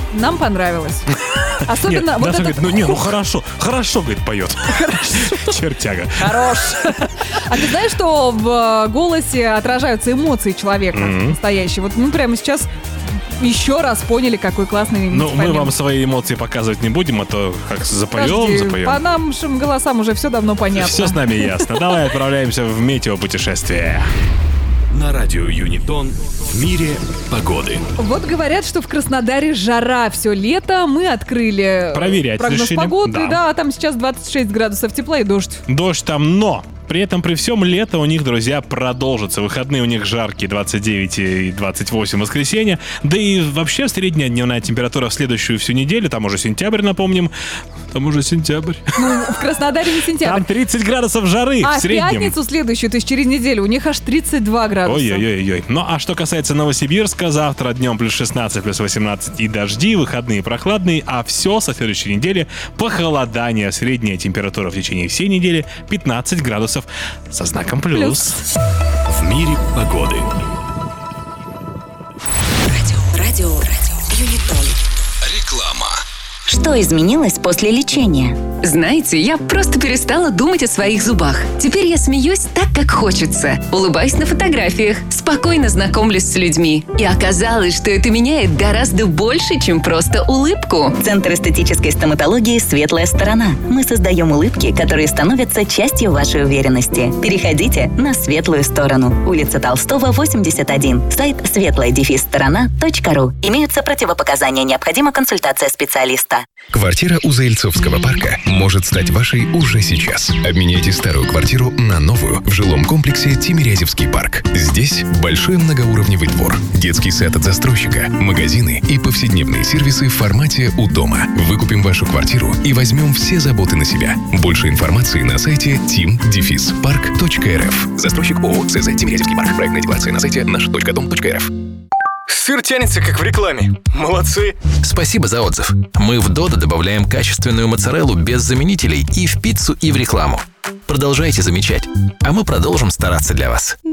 нам понравилось. Особенно Нет, вот Даша этот... говорит, хорошо, говорит, поет. Чертяга. Хорош. А ты знаешь, что в голосе отражаются эмоции человека настоящие? Вот мы прямо сейчас еще раз поняли, какой классный Ну, мы помимо. вам свои эмоции показывать не будем, а то как запоем. По нашим голосам уже все давно понятно. Все с нами ясно. Давай отправляемся в метеопутешествие. На радио Юнитон в мире погоды. Вот говорят, что в Краснодаре жара все лето. Мы открыли Проверять прогноз решили. погоды. Да. Да, там сейчас 26 градусов тепла и дождь. Дождь там, но при этом, при всем, лето у них, друзья, продолжится. Выходные у них жаркие, 29 и 28 в воскресенье. Да и вообще средняя дневная температура в следующую всю неделю, там уже сентябрь, напомним. Там уже сентябрь. Ну, в Краснодаре не сентябрь. Там 30 градусов жары А в в среднем. пятницу следующую, то есть через неделю, у них аж 32 градуса. Ой-ой-ой. Ну, а что касается Новосибирска, завтра днем плюс 16, плюс 18 и дожди, выходные прохладные, а все со следующей недели похолодание. Средняя температура в течение всей недели 15 градусов со знаком плюс. В мире погоды. Радио Юнитон. Реклама. Что изменилось после лечения? Знаете, я просто перестала думать о своих зубах. Теперь я смеюсь так, как хочется. Улыбаюсь на фотографиях, спокойно знакомлюсь с людьми. И оказалось, что это меняет гораздо больше, чем просто улыбку. Центр эстетической стоматологии «Светлая сторона». Мы создаем улыбки, которые становятся частью вашей уверенности. Переходите на светлую сторону. Улица Толстого, 81. Сайт светлая-сторона.ру. Имеются противопоказания. Необходима консультация специалиста. Квартира у Заильцовского парка может стать вашей уже сейчас. Обменяйте старую квартиру на новую в жилом комплексе Тимирязевский парк. Здесь большой многоуровневый двор, детский сад от застройщика, магазины и повседневные сервисы в формате «У дома». Выкупим вашу квартиру и возьмем все заботы на себя. Больше информации на сайте tim-park.rf. Застройщик ООО ЦЗ Тимирязевский парк. Проектная декларация на сайте наш.дом.рф. Сыр тянется, как в рекламе. Молодцы. Спасибо за отзыв. Мы в Додо добавляем качественную моцареллу без заменителей и в пиццу, и в рекламу. Продолжайте замечать, а мы продолжим стараться для вас.